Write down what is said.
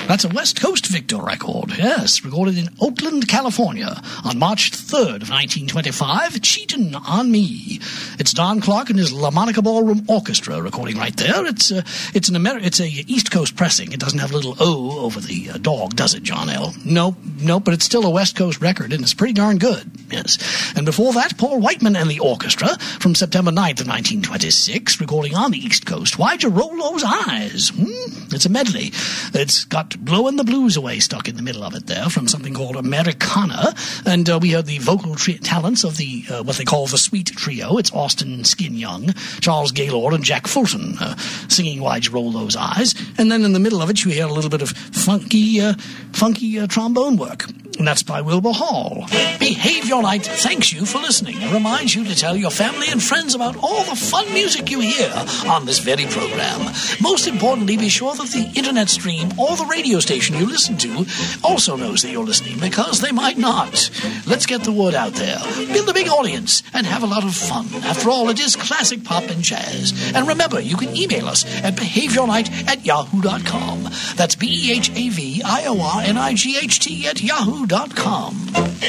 That's a West Coast Victor record, yes, recorded in Oakland, California on March 3rd of 1925, Cheatin' on Me. It's Don Clark and his La Monica Ballroom Orchestra recording right there. It's a East Coast pressing. It doesn't have a little O over the dog, does it, John L? No, but it's still a West Coast record, and it's pretty darn good, yes. And before that, Paul Whiteman and the Orchestra from September 9th of 1926, recording on the East Coast, Why'd You Roll Those Eyes? It's a medley. It's got Blowin' the Blues Away stuck in the middle of it there from something called Americana. And we heard the vocal talents of the what they call the Sweet Trio. It's Austin Skin Young, Charles Gaylord, and Jack Fulton singing Why'd You Roll Those Eyes. And then in the middle of it, you hear a little bit of funky trombone work. And that's by Wilbur Hall. Behavior Night thanks you for listening and reminds you to tell your family and friends about all the fun music you hear on this very program. Most importantly, be sure that the internet stream or the radio station you listen to also knows that you're listening, because they might not. Let's get the word out there, build a big audience, and have a lot of fun. After all, it is classic pop and jazz. And remember, you can email us at behaviornight@yahoo.com. That's BEHAVIORNIGHT@yahoo.com.